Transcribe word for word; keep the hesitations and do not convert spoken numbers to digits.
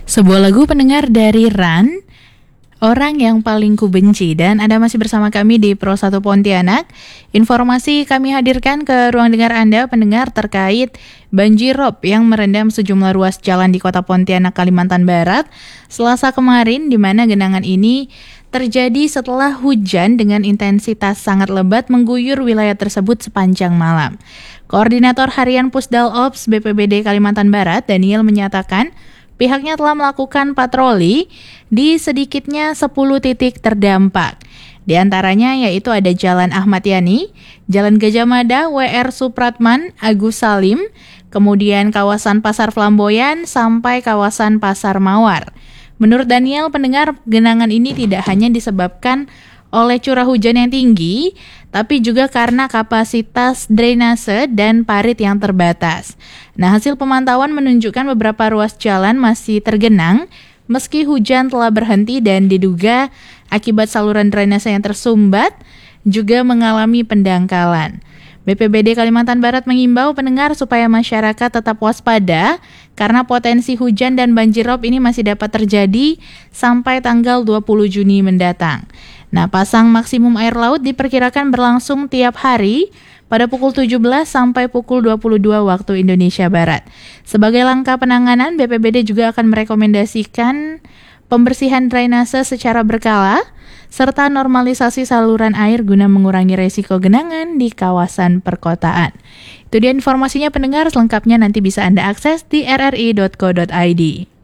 Sebuah lagu pendengar dari Ran, Orang Yang Paling Ku Benci. Dan Anda masih bersama kami di Pro satu Pontianak. Informasi kami hadirkan ke ruang dengar Anda pendengar terkait banjir rob yang merendam sejumlah ruas jalan di kota Pontianak, Kalimantan Barat Selasa kemarin, di mana genangan ini terjadi setelah hujan dengan intensitas sangat lebat mengguyur wilayah tersebut sepanjang malam. Koordinator Harian Pusdal Ops B P B D Kalimantan Barat, Daniel, menyatakan pihaknya telah melakukan patroli di sedikitnya sepuluh titik terdampak. Di antaranya yaitu ada Jalan Ahmad Yani, Jalan Gajah Mada, W R Supratman, Agus Salim, kemudian kawasan Pasar Flamboyan sampai kawasan Pasar Mawar. Menurut Daniel, pendengar, genangan ini tidak hanya disebabkan oleh curah hujan yang tinggi, tapi juga karena kapasitas drainase dan parit yang terbatas. Nah, hasil pemantauan menunjukkan beberapa ruas jalan masih tergenang meski hujan telah berhenti dan diduga akibat saluran drainase yang tersumbat juga mengalami pendangkalan. B P B D Kalimantan Barat mengimbau pendengar supaya masyarakat tetap waspada karena potensi hujan dan banjir rob ini masih dapat terjadi sampai tanggal dua puluh Juni mendatang. Nah, pasang maksimum air laut diperkirakan berlangsung tiap hari pada pukul tujuh belas sampai pukul dua puluh dua waktu Indonesia Barat. Sebagai langkah penanganan, B P B D juga akan merekomendasikan pembersihan drainase secara berkala serta normalisasi saluran air guna mengurangi resiko genangan di kawasan perkotaan. Itu dia informasinya pendengar, selengkapnya nanti bisa Anda akses di r r i dot co dot i d.